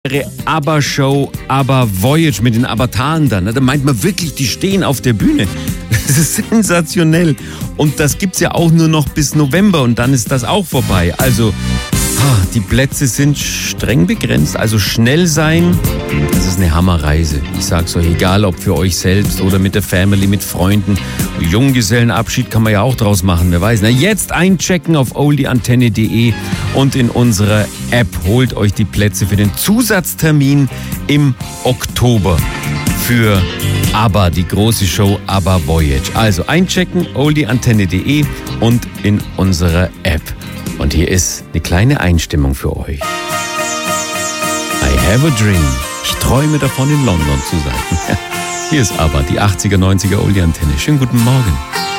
ABBA-Show, ABBA Voyage mit den Avataren dann. Da meint man wirklich, die stehen auf der Bühne. Das ist sensationell. Und das gibt's ja auch nur noch bis November und dann ist das auch vorbei. Also, die Plätze sind streng begrenzt. Also schnell sein, das ist eine Hammerreise. Ich sag's euch, egal ob für euch selbst oder mit der Family, mit Freunden. Junggesellenabschied kann man ja auch draus machen, wer weiß. Na, jetzt einchecken auf oldieantenne.de und in unserer App holt euch die Plätze für den Zusatztermin im Oktober für ABBA, die große Show ABBA Voyage. Also einchecken, oldieantenne.de und in unserer App. Und hier ist eine kleine Einstimmung für euch. I have a dream. Ich träume davon, in London zu sein. Hier ist ABBA, die 80er, 90er Oldie-Antenne. Schönen guten Morgen.